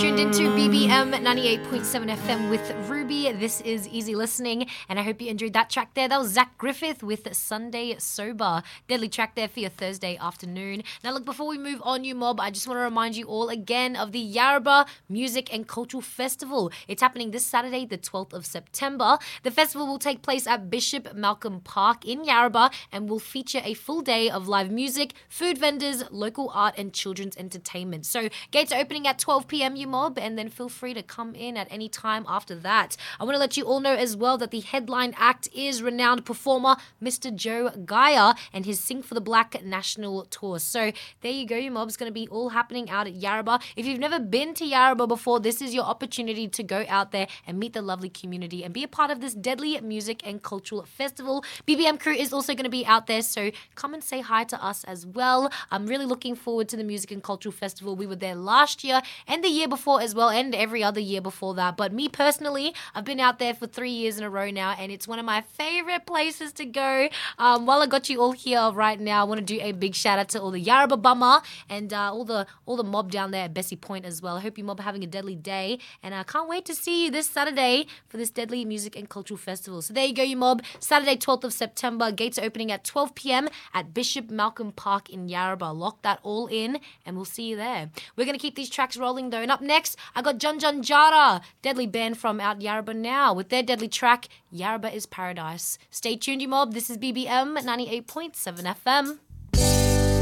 tuned into BBM 98.7 FM with Ruby. This is Easy Listening, and I hope you enjoyed that track there. That was Zach Griffith with Sunday Sober. Deadly track there for your Thursday afternoon. Now, look, before we move on, you mob, I just want to remind you all again of the Yarrabah Music and Cultural Festival. It's happening this Saturday, the 12th of September. The festival will take place at Bishop Malcolm Park in Yarrabah and will feature a full day of live music, food vendors, local art, and children's entertainment. So, gates are opening at 12 p.m. you mob, and then feel free to come in at any time after that. I want to let you all know as well that the headline act is renowned performer Mr. Joe Geyer and his Sing for the Black national tour. So there you go, you mob. It's going to be all happening out at Yarrabah. If you've never been to Yarrabah before, this is your opportunity to go out there and meet the lovely community and be a part of this deadly music and cultural festival. BBM crew is also going to be out there, so come and say hi to us as well. I'm really looking forward to the music and cultural festival. We were there last year and the year before as well, and every other year before that. But me personally, I've been out there for 3 years in a row now, and it's one of my favorite places to go. While I got you all here right now, I want to do a big shout out to all the Yarrabah Bummer and all the mob down there at Bessie Point as well. I hope you mob are having a deadly day, and I can't wait to see you this Saturday for this deadly music and cultural festival. So there you go, you mob. Saturday, 12th of September. Gates are opening at 12 p.m. at Bishop Malcolm Park in Yarrabah. Lock that all in, and we'll see you there. We're going to keep these tracks rolling though. And up next, I got Jun Jun Jara, deadly band from out Yarrabah now, with their deadly track, Yarrabah is Paradise. Stay tuned, you mob. This is BBM 98.7 FM.